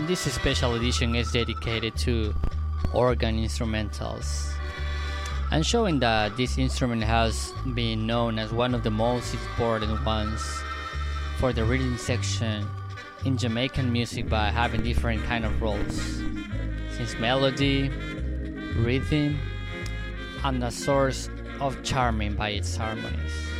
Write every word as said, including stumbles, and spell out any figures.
this special edition is dedicated to organ instrumentals and showing that this instrument has been known as one of the most important ones for the rhythm section in Jamaican music by having different kind of roles, since melody, rhythm, and a source of charming by its harmonies.